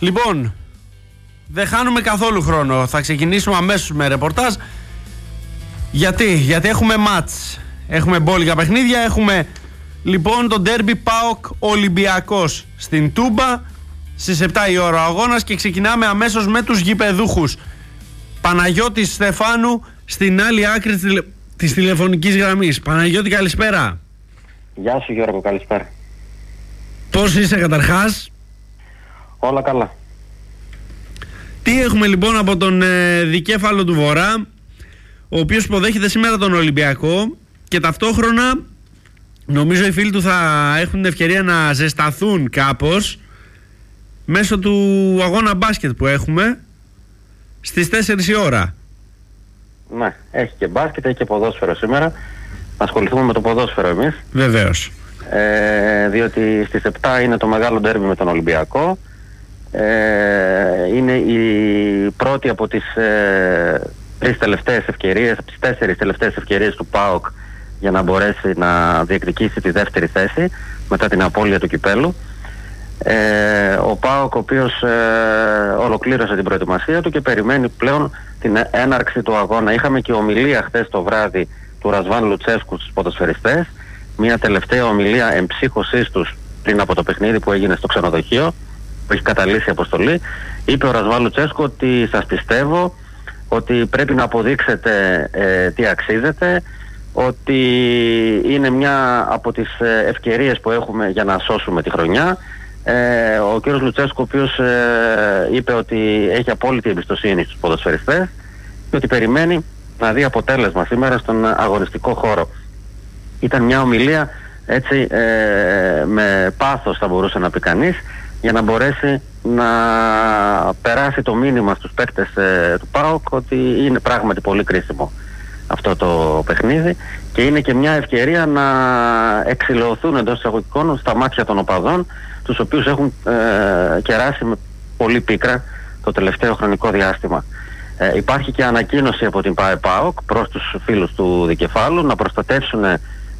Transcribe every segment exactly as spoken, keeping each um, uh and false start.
Λοιπόν, δεν χάνουμε καθόλου χρόνο. Θα ξεκινήσουμε αμέσως με ρεπορτάζ. Γιατί, γιατί έχουμε μάτς. Έχουμε μπόλικα παιχνίδια. Έχουμε λοιπόν το ντέρμπι ΠΑΟΚ Ολυμπιακός στην Τούμπα στις επτά η ώρα ο αγώνας και ξεκινάμε αμέσως με τους γηπεδούχους. Παναγιώτης Στεφάνου στην άλλη άκρη της, τηλε... της τηλεφωνικής γραμμής. Παναγιώτη, καλησπέρα. Γεια σου Γιώργο, καλησπέρα. Πώς είσαι καταρχάς? Όλα καλά. Τι έχουμε λοιπόν από τον ε, δικέφαλο του Βορρά, ο οποίος υποδέχεται σήμερα τον Ολυμπιακό και ταυτόχρονα νομίζω οι φίλοι του θα έχουν την ευκαιρία να ζεσταθούν κάπως μέσω του αγώνα μπάσκετ που έχουμε στις τέσσερις η ώρα. Ναι, έχει και μπάσκετ, έχει και ποδόσφαιρο σήμερα. Θα ασχοληθούμε με το ποδόσφαιρο εμείς. Βεβαίως. Ε, διότι στις επτά είναι το μεγάλο ντέρμπι με τον Ολυμπιακό. Ε, είναι η πρώτη από τις ε, τρεις τελευταίες ευκαιρίες, από τις τέσσερις τελευταίες ευκαιρίες του ΠΑΟΚ για να μπορέσει να διεκδικήσει τη δεύτερη θέση μετά την απώλεια του κυπέλου. Ε, ο ΠΑΟΚ, ο οποίος ε, ολοκλήρωσε την προετοιμασία του και περιμένει πλέον την έναρξη του αγώνα. Είχαμε και ομιλία χθες το βράδυ του Ρασβάν Λουτσέσκου στους ποδοσφαιριστές, μια τελευταία ομιλία εμψύχωσής τους πριν από το παιχνίδι που έγινε στο ξενοδοχείο που έχει καταλύσει η αποστολή. Είπε ο Ρασβάν Λουτσέσκου ότι σας πιστεύω, ότι πρέπει να αποδείξετε ε, τι αξίζετε, ότι είναι μια από τις ευκαιρίες που έχουμε για να σώσουμε τη χρονιά. Ε, ο κύριος Λουτσέσκου, ο οποίος ε, είπε ότι έχει απόλυτη εμπιστοσύνη στους ποδοσφαιριστές και ότι περιμένει να δει αποτέλεσμα σήμερα στον αγωνιστικό χώρο. Ήταν μια ομιλία έτσι ε, με πάθος, θα μπορούσε να πει κανείς, για να μπορέσει να περάσει το μήνυμα στους παίκτες ε, του ΠΑΟΚ ότι είναι πράγματι πολύ κρίσιμο αυτό το παιχνίδι και είναι και μια ευκαιρία να εξηλαιωθούν εντός εισαγωγικών στα μάτια των οπαδών, τους οποίους έχουν ε, κεράσει με πολύ πίκρα το τελευταίο χρονικό διάστημα. Ε, υπάρχει και ανακοίνωση από την ΠΑΕ-ΠΑΟΚ προς τους φίλους του δικεφάλου να προστατεύσουν ε,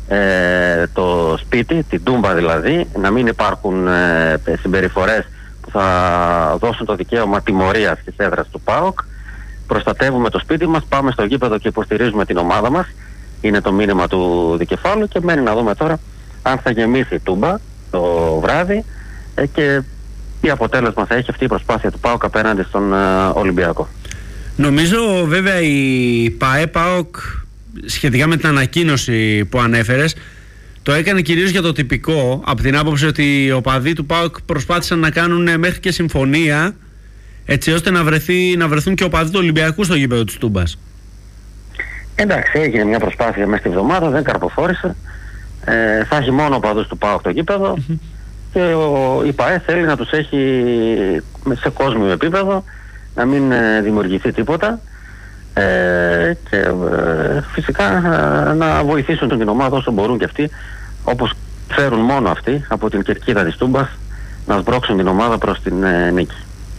το σπίτι, την Τούμπα δηλαδή, να μην υπάρχουν ε, συμπεριφορές που θα δώσουν το δικαίωμα τιμωρίας στις έδρας του ΠΑΟΚ. Προστατεύουμε το σπίτι μας, πάμε στο γήπεδο και υποστηρίζουμε την ομάδα μας. Είναι το μήνυμα του δικεφάλου και μένει να δούμε τώρα αν θα γεμίσει η Τούμπα το βράδυ ε, και τι αποτέλεσμα θα έχει αυτή η προσπάθεια του ΠΑΟΚ απέναντι στον ε, Ολυμπιακό. Νομίζω βέβαια η ΠΑΕ-ΠΑΟΚ σχετικά με την ανακοίνωση που ανέφερες το έκανε κυρίως για το τυπικό, από την άποψη ότι οι οπαδοί του ΠΑΟΚ προσπάθησαν να κάνουν μέχρι και συμφωνία έτσι ώστε να, βρεθεί, να βρεθούν και οπαδοί του Ολυμπιακού στο γήπεδο της Τούμπας. Εντάξει, έγινε μια προσπάθεια μέσα στη εβδομάδα, δεν καρποφόρησε. Ε, θα έχει μόνο οπαδούς του ΠΑΟΚ το γήπεδο mm-hmm. και ο, η ΠΑΕ θέλει να τους έχει σε κόσμιο επίπεδο, να μην ε, δημιουργηθεί τίποτα ε, και ε, φυσικά ε, να βοηθήσουν την ομάδα όσο μπορούν και αυτοί, όπως ξέρουν μόνο αυτοί από την κερκίδα της Τούμπας, να σμπρώξουν την ομάδα προς την ε, νίκη.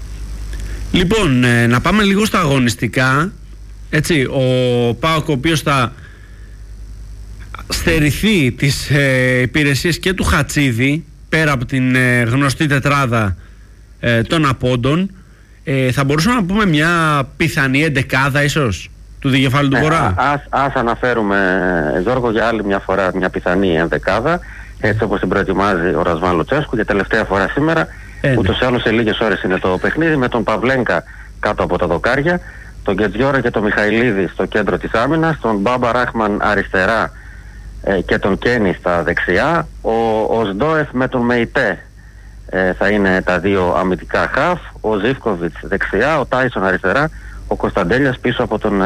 Λοιπόν, ε, να πάμε λίγο στα αγωνιστικά. Έτσι, ο ΠΑΟΚ, ο οποίος θα στερηθεί τις ε, υπηρεσίες και του Χατσίδη, πέρα από την ε, γνωστή τετράδα ε, των απόντων, ε, θα μπορούσαμε να πούμε μια πιθανή εντεκάδα ίσως του δικεφάλου του Βορρά. Ε, ας, ας αναφέρουμε, Γιώργο, για άλλη μια φορά μια πιθανή ενδεκάδα, έτσι όπως την προετοιμάζει ο Ρασβάν Λουτσέσκου για τελευταία φορά σήμερα. Ε, ούτως ή άλλως σε λίγες ώρες είναι το παιχνίδι, με τον Παυλένκα κάτω από τα δοκάρια, τον Γκετζιόρα και τον Μιχαηλίδη στο κέντρο της άμυνας, τον Μπάμπα Ράχμαν αριστερά ε, και τον Κένι στα δεξιά, ο, ο Σντόεφ με τον Μεϊτέ ε, θα είναι τα δύο αμυντικά χαφ, ο Ζίβκοβιτς δεξιά, ο Τάισον αριστερά, ο Κωνσταντέλιας πίσω από τον